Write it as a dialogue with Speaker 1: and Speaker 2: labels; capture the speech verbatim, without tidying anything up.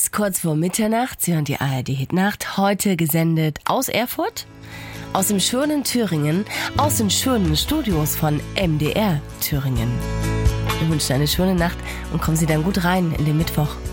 Speaker 1: ist kurz vor Mitternacht. Sie hören die A R D-Hitnacht. Heute gesendet aus Erfurt, aus dem schönen Thüringen, aus den schönen Studios von M D R Thüringen. Wir wünschen eine schöne Nacht und kommen Sie dann gut rein in den Mittwoch.